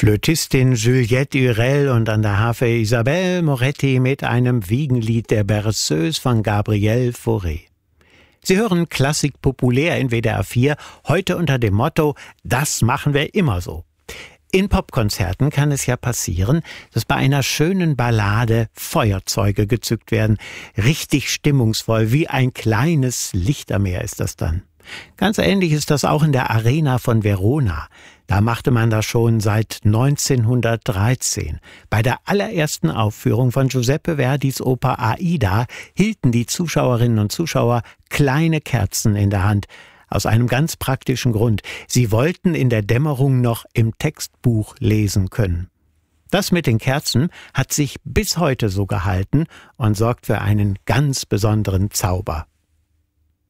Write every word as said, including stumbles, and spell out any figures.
Flötistin Juliette Hurel und an der Harfe Isabelle Moretti mit einem Wiegenlied der Berceuse von Gabriel Fauré. Sie hören Klassik populär in W D R vier, heute unter dem Motto »Das machen wir immer so«. In Popkonzerten kann es ja passieren, dass bei einer schönen Ballade Feuerzeuge gezückt werden. Richtig stimmungsvoll, wie ein kleines Lichtermeer ist das dann. Ganz ähnlich ist das auch in der Arena von Verona. Da machte man das schon seit neunzehnhundertdreizehn. Bei der allerersten Aufführung von Giuseppe Verdis Oper Aida hielten die Zuschauerinnen und Zuschauer kleine Kerzen in der Hand. Aus einem ganz praktischen Grund. Sie wollten in der Dämmerung noch im Textbuch lesen können. Das mit den Kerzen hat sich bis heute so gehalten und sorgt für einen ganz besonderen Zauber.